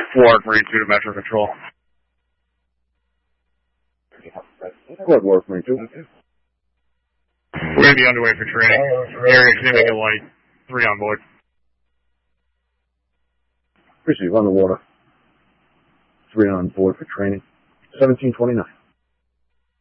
Florida Marine 2 to Metro Control. Good work, Marine 2. We're going to be underway for training. Area exhibit light. 3 on board. Receive on the water. 3 on board for training. 1729.